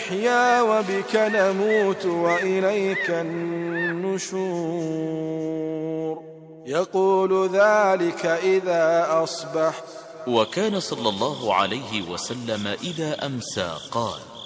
نحيا وبك نموت وإليك النشور. يقول ذلك إذا أصبح. وكان صلى الله عليه وسلم إذا أمسى قال: